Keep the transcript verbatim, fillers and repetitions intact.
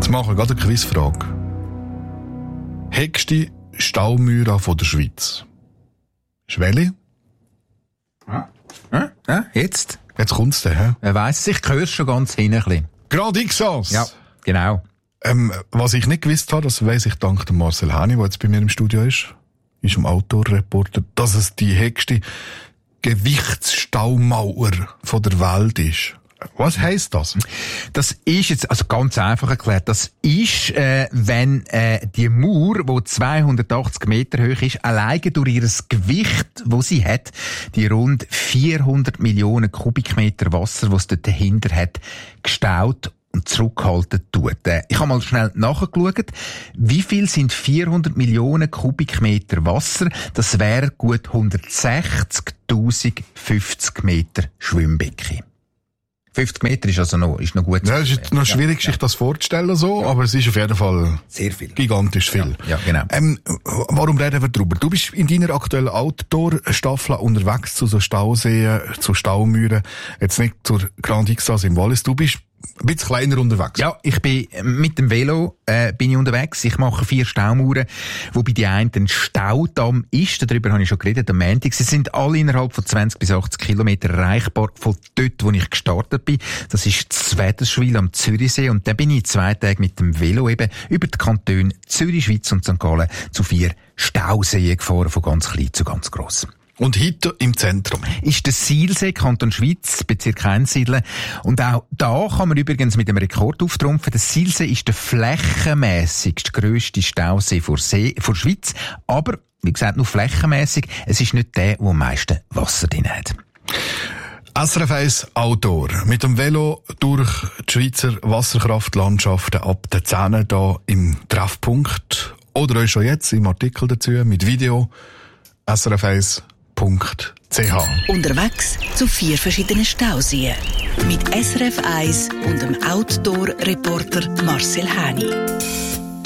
Jetzt machen wir gerade eine Quizfrage. Höchste Staumauer von der Schweiz. Schwelle? Ja, ja, ja, jetzt? Jetzt kommt's dann, hä? Wer weiss, ich höre schon ganz hin ein bisschen. Gerade ich saß. Ja, genau. Ähm, was ich nicht gewusst habe, das weiss ich dank dem Marcel Häni, der jetzt bei mir im Studio ist, ist ein Outdoor-Reporter, dass es die höchste Gewichtsstaumauer von der Welt ist. Was heisst das? Das ist jetzt, also ganz einfach erklärt, das ist, äh, wenn äh, die Mauer, die zweihundertachtzig Meter hoch ist, alleine durch ihr Gewicht, wo sie hat, die rund vierhundert Millionen Kubikmeter Wasser, was dort dahinter hat, gestaut und zurückgehalten tut. Ich habe mal schnell nachgeschaut, wie viel sind vierhundert Millionen Kubikmeter Wasser? Das wäre gut hundertsechzigtausendfünfzig Meter Schwimmbecken. fünfzig Meter ist also noch, ist noch gut. Ja, es ist noch schwierig, ja, sich das vorzustellen, so, ja. Aber es ist auf jeden Fall sehr viel. Gigantisch viel. Ja, ja, genau. Ähm, warum reden wir darüber? Du bist in deiner aktuellen Outdoor-Staffel unterwegs zu so Stauseen, zu Staumauern, jetzt nicht zur Grand Ixas im Wallis. Du bist ein bisschen kleiner unterwegs. Ja, ich bin mit dem Velo äh, bin ich unterwegs. Ich mache vier Staumauern, wobei die eine ein Staudamm ist. Darüber habe ich schon geredet am Montag. Sie sind alle innerhalb von zwanzig bis achtzig Kilometer erreichbar von dort, wo ich gestartet bin. Das ist Zwederschwil am Zürichsee. Und dann bin ich zwei Tage mit dem Velo eben über die Kantone Zürich, Schweiz und Sankt Gallen zu vier Stauseen gefahren, von ganz klein zu ganz gross. Und heute im Zentrum ist der Sihlsee, Kanton Schwyz, Bezirk Einsiedeln. Und auch da kann man übrigens mit dem Rekord auftrumpfen. Der Sihlsee ist der flächenmässigst grösste Stausee vor See, vor Schweiz. Aber, wie gesagt, nur flächenmässig. Es ist nicht der, der am meisten Wasser drin hat. S R F eins Outdoor. Mit dem Velo durch die Schweizer Wasserkraftlandschaften ab der Zähne da im Treffpunkt. Oder euch schon jetzt im Artikel dazu mit Video. S R F eins Punkt c h. Unterwegs zu vier verschiedenen Stauseen. Mit S R F eins und dem Outdoor-Reporter Marcel Häni.